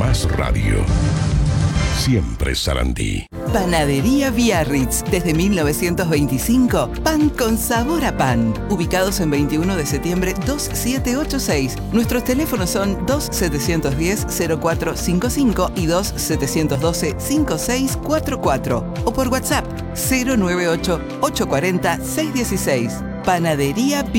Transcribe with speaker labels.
Speaker 1: Más Radio. Siempre Sarandí.
Speaker 2: Panadería Biarritz. Desde 1925, pan con sabor a pan. Ubicados en 21 de septiembre 2786. Nuestros teléfonos son 2710-0455 y 2712-5644. O por WhatsApp 098-840-616. Panadería Biarritz.